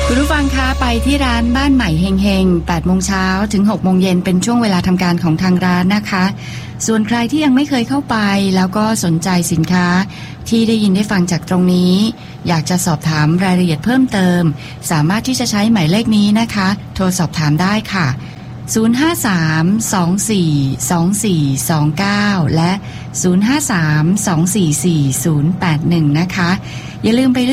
คุณผู้ฟังคะไปที่ร้านบ้านใหม่เฮงๆ 8 โมงเช้าถึง 6 โมงเย็นเป็นช่วงเวลาทำการของทางร้านนะคะส่วนใครที่ยังไม่เคยเข้าไปแล้วก็สนใจสินค้าที่ได้ยินได้ฟังจากตรงนี้อยากจะสอบถามรายละเอียดเพิ่มเติมสามารถที่จะใช้หมายเลขนี้นะคะโทรสอบถามได้ค่ะ053-242429และ053-244-081นะคะอย่าลืมไปเลือก